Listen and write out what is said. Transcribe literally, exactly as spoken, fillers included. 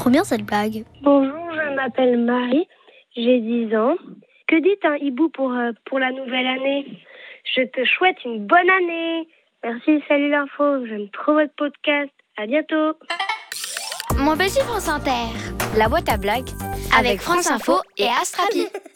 trop bien cette blague. Bonjour, je m'appelle Marie, j'ai dix ans. Que dit un hibou pour, euh, pour la nouvelle année? Je te souhaite une bonne année. Merci, salut l'info, j'aime trop votre podcast. À bientôt. Mon petit France Inter, La boîte à blagues avec France Info et Astrapi.